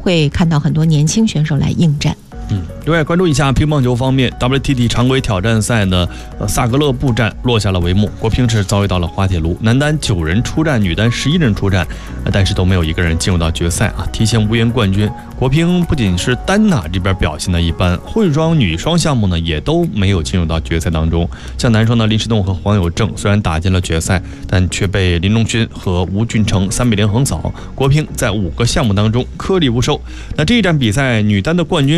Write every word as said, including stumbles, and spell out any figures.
会看到很多年轻选手来应战。 嗯，另外关注一下乒乓球方面 ，W T T 常规挑战赛呢，呃，萨格勒布站落下了帷幕，国乒是遭遇到了滑铁卢，男单九人出战，女单十一人出战，呃、但是都没有一个人进入到决赛啊，提前无缘冠军。国乒不仅是单打这边表现的一般，混双、女双项目呢也都没有进入到决赛当中。像男双的林诗栋和黄有正虽然打进了决赛，但却被林龙勋和吴俊成三比零横扫。国乒在五个项目当中颗粒无收。那这一站比赛，女单的冠军